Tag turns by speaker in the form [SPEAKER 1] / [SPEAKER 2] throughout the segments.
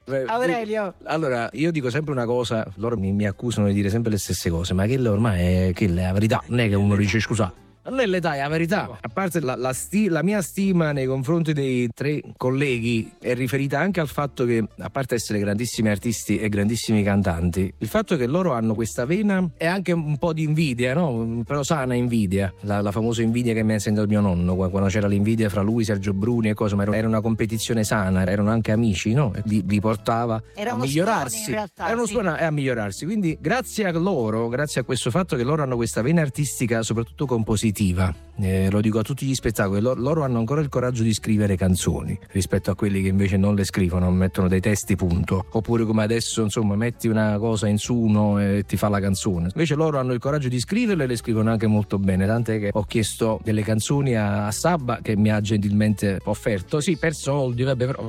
[SPEAKER 1] Aurelio.
[SPEAKER 2] Allora, io dico sempre una cosa, loro mi accusano di dire sempre le stesse cose, ma che ormai è la verità, non è che uno dice scusa. Non è l'età, è la verità. A parte la mia stima nei confronti dei 3 colleghi è riferita anche al fatto che, a parte essere grandissimi artisti e grandissimi cantanti, il fatto che loro hanno questa vena è anche un po' di invidia, no? Però sana invidia, la famosa invidia che mi ha insegnato mio nonno quando c'era l'invidia fra lui, Sergio Bruni e cose, ma era una competizione sana, erano anche amici, no? Li portava a migliorarsi. Erano suoni a migliorarsi. Quindi grazie a loro, grazie a questo fatto che loro hanno questa vena artistica, soprattutto compositiva, lo dico a tutti gli spettacoli, loro hanno ancora il coraggio di scrivere canzoni rispetto a quelli che invece non le scrivono, mettono dei testi punto, oppure come adesso insomma metti una cosa in su uno e ti fa la canzone. Invece loro hanno il coraggio di scriverle e le scrivono anche molto bene, tant'è che ho chiesto delle canzoni a Sabba, che mi ha gentilmente offerto, sì, per soldi, vabbè, però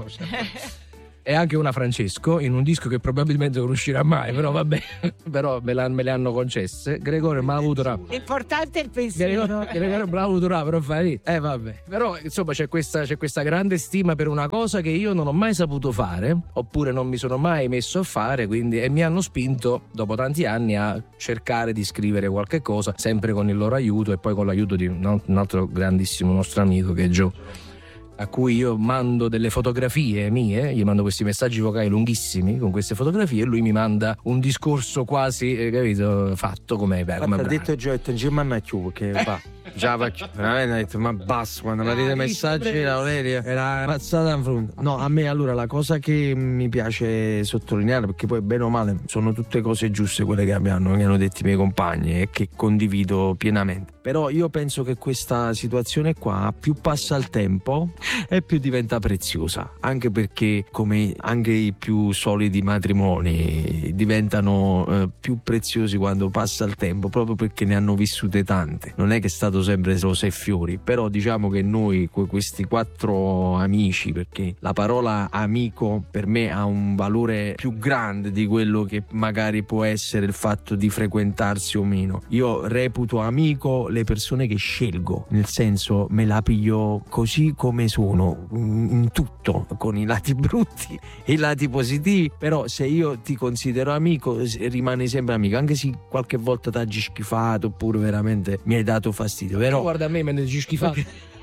[SPEAKER 2] e anche una Francesco in un disco che probabilmente non uscirà mai, però vabbè, però me le hanno concesse. Gregorio me l'ha avuto
[SPEAKER 1] l'importante è il pensiero.
[SPEAKER 2] Gregorio me l'ha avuto però fai vabbè, però insomma c'è questa grande stima per una cosa che io non ho mai saputo fare, oppure non mi sono mai messo a fare, quindi, e mi hanno spinto dopo tanti anni a cercare di scrivere qualche cosa, sempre con il loro aiuto e poi con l'aiuto di un altro grandissimo nostro amico che è Joe, a cui io mando delle fotografie mie, gli mando questi messaggi vocali lunghissimi con queste fotografie e lui mi manda un discorso quasi, capito, fatto come
[SPEAKER 3] ha detto Gioetta, non ci manna più che va. Già veramente ha detto ma basta, quando mi arriva i messaggi Aurelia era passata in fronte. No, a me allora la cosa che mi piace sottolineare, perché poi bene o male sono tutte cose giuste quelle che hanno detto i miei compagni e che condivido pienamente, però io penso che questa situazione qua più passa il tempo e più diventa preziosa, anche perché come anche i più solidi matrimoni diventano più preziosi quando passa il tempo, proprio perché ne hanno vissute tante. Non è che è stato sempre rose e fiori, però diciamo che noi questi 4 amici, perché la parola amico per me ha un valore più grande di quello che magari può essere il fatto di frequentarsi o meno. Io reputo amico le persone che scelgo, nel senso me la piglio così come sono in tutto, con i lati brutti e i lati positivi, però se io ti considero amico rimani sempre amico, anche se qualche volta ti hagi schifato oppure veramente mi hai dato fastidio, però
[SPEAKER 2] guarda a me ne dici schifato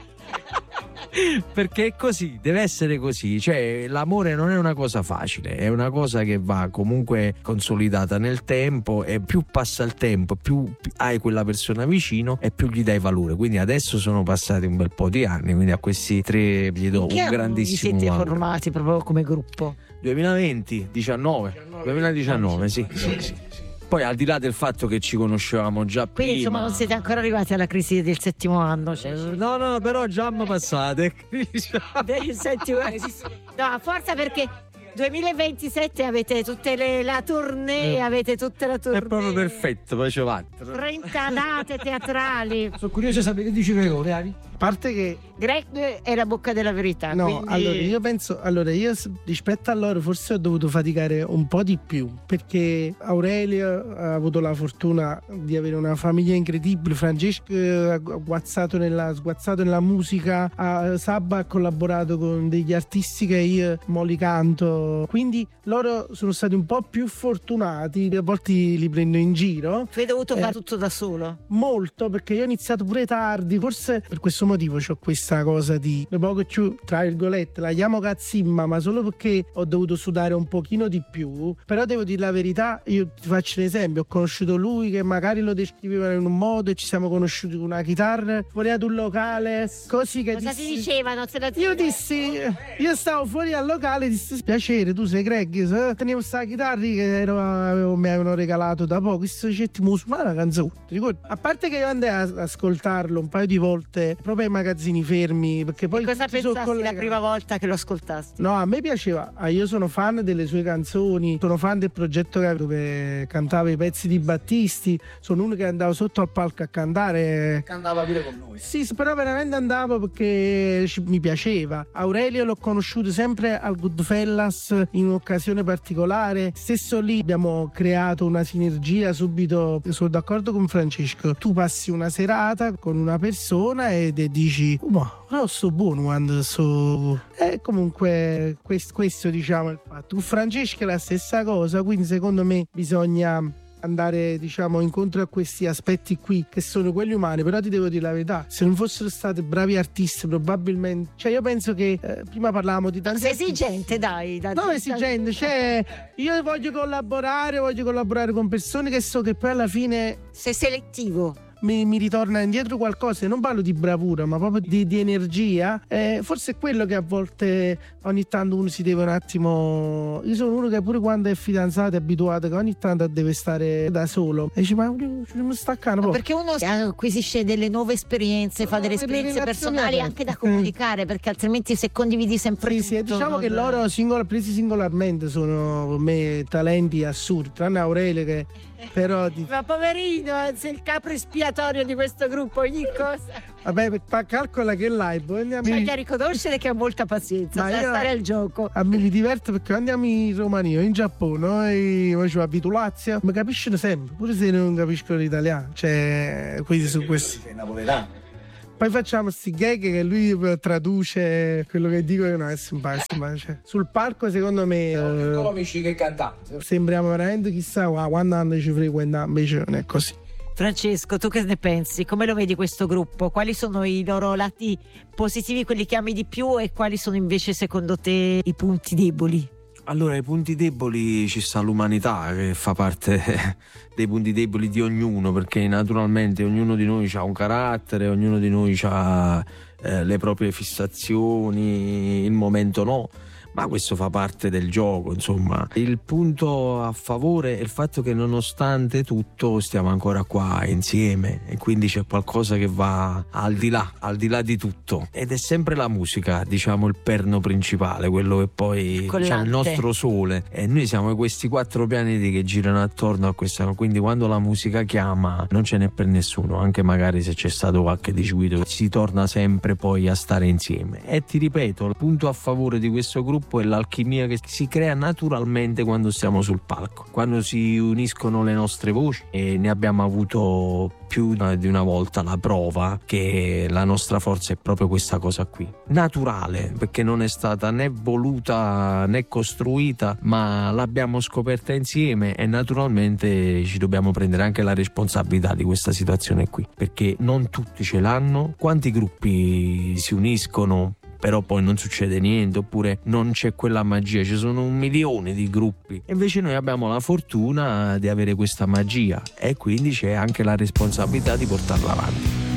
[SPEAKER 3] perché è così, deve essere così, cioè l'amore non è una cosa facile, è una cosa che va comunque consolidata nel tempo e più passa il tempo, più hai quella persona vicino e più gli dai valore. Quindi adesso sono passati un bel po' di anni, quindi a questi 3 gli do un grandissimo
[SPEAKER 1] vi siete formati proprio come gruppo?
[SPEAKER 3] 2019 sì. Poi al di là del fatto che ci conoscevamo già prima,
[SPEAKER 1] quindi insomma non siete ancora arrivati alla crisi del 7° anno, cioè.
[SPEAKER 3] No, però già hanno passate
[SPEAKER 1] del 7° anno. No, forza, perché 2027 avete tutte la tournée, avete tutta la tournée.
[SPEAKER 3] È proprio perfetto, poi ci va
[SPEAKER 1] 30 date teatrali.
[SPEAKER 2] Sono curioso di sapere che dici Gregorio, a
[SPEAKER 4] parte che
[SPEAKER 1] Greg è la bocca della verità.
[SPEAKER 4] No,
[SPEAKER 1] quindi...
[SPEAKER 4] allora io penso, io rispetto a loro forse ho dovuto faticare un po' di più, perché Aurelio ha avuto la fortuna di avere una famiglia incredibile, Francesco ha sguazzato nella musica, Sabba ha collaborato con degli artisti che io mo li canto, quindi loro sono stati un po' più fortunati, a volte li prendo in giro.
[SPEAKER 1] Tu hai dovuto fare tutto da solo?
[SPEAKER 4] Molto, perché io ho iniziato pure tardi, forse per questo motivo c'ho questa cosa di un poco più, tra virgolette, la chiamo cazzimma, ma solo perché ho dovuto sudare un pochino di più. Però devo dire la verità, io ti faccio un esempio, ho conosciuto lui che magari lo descriveva in un modo e ci siamo conosciuti con una chitarra fuori ad un locale, così che
[SPEAKER 1] cosa ti dicevano?
[SPEAKER 4] Io dissi, io stavo fuori al locale e dissi: piacere, tu sei Greg, tenevo sta chitarra che mi avevano regalato da poco, questo dicetti musulmana una canzone, ti ricordi? A parte che io andai ad ascoltarlo un paio di volte proprio ai magazzini fermi, perché poi
[SPEAKER 1] e cosa pensasti la prima volta che lo ascoltasti?
[SPEAKER 4] No, a me piaceva, io sono fan delle sue canzoni, sono fan del progetto dove cantava i pezzi di Battisti, sono uno che andava sotto al palco a cantare,
[SPEAKER 2] cantava pure con noi.
[SPEAKER 4] Sì, però veramente andavo perché mi piaceva. Aurelio l'ho conosciuto sempre al Goodfellas in un'occasione particolare, stesso lì abbiamo creato una sinergia subito. Sono d'accordo con Francesco, tu passi una serata con una persona ed che dici ma però sto buono quando sto comunque questo diciamo è il fatto. Con Francesca è la stessa cosa, quindi secondo me bisogna andare diciamo incontro a questi aspetti qui che sono quelli umani. Però ti devo dire la verità, se non fossero state bravi artisti probabilmente, cioè io penso che prima parlavamo di tanti
[SPEAKER 1] sei esigente, dai.
[SPEAKER 4] no, esigente, cioè io voglio collaborare con persone che so che poi alla fine
[SPEAKER 1] sei selettivo.
[SPEAKER 4] mi ritorna indietro qualcosa. Non parlo di bravura, ma proprio di energia. Forse è quello che a volte ogni tanto uno si deve un attimo. Io sono uno che pure quando è fidanzato è abituato che ogni tanto deve stare da solo e dice ma mi staccano
[SPEAKER 1] no, perché uno acquisisce delle nuove esperienze, fa delle esperienze personali anche da comunicare, perché altrimenti se condividi sempre
[SPEAKER 4] sì,
[SPEAKER 1] tutto,
[SPEAKER 4] diciamo che loro presi singolarmente sono per me talenti assurdi, tranne Aurelio che però
[SPEAKER 1] ma poverino, sei il capo espiatorio di questo gruppo, ogni cosa.
[SPEAKER 4] Vabbè, calcola che live
[SPEAKER 1] bisogna riconoscere che ha molta pazienza, sa stare al gioco.
[SPEAKER 4] A me mi diverte perché andiamo in Romania o in Giappone, noi facciamo Vitulazio, mi capiscono sempre, pure se non capiscono l'italiano, cioè quindi su questo
[SPEAKER 2] Sei napoletano.
[SPEAKER 4] poi facciamo sti gag che lui traduce quello che dico, che non è simpatico, cioè, sul palco secondo me
[SPEAKER 2] come amici che cantante
[SPEAKER 4] sembriamo veramente chissà quando anni ci frequentiamo, invece non è così.
[SPEAKER 1] Francesco, tu che ne pensi? Come lo vedi questo gruppo? Quali sono i loro lati positivi, quelli che ami di più, e quali sono invece secondo te i punti deboli?
[SPEAKER 3] Allora, i punti deboli ci sta l'umanità che fa parte dei punti deboli di ognuno, perché naturalmente ognuno di noi ha un carattere, ognuno di noi ha le proprie fissazioni, il momento no, ma questo fa parte del gioco, insomma. Il punto a favore è il fatto che nonostante tutto stiamo ancora qua insieme e quindi c'è qualcosa che va al di là di tutto, ed è sempre la musica, diciamo, il perno principale, quello che poi diciamo, il nostro sole, e noi siamo questi 4 pianeti che girano attorno a questa, quindi quando la musica chiama non ce n'è per nessuno, anche magari se c'è stato qualche disguido si torna sempre poi a stare insieme. E ti ripeto, il punto a favore di questo gruppo è l'alchimia che si crea naturalmente quando stiamo sul palco, quando si uniscono le nostre voci, e ne abbiamo avuto più di una volta la prova che la nostra forza è proprio questa cosa qui, naturale, perché non è stata né voluta né costruita, ma l'abbiamo scoperta insieme, e naturalmente ci dobbiamo prendere anche la responsabilità di questa situazione qui, perché non tutti ce l'hanno. Quanti gruppi si uniscono però poi non succede niente, oppure non c'è quella magia, ci sono 1 milione di gruppi, e invece noi abbiamo la fortuna di avere questa magia, e quindi c'è anche la responsabilità di portarla avanti.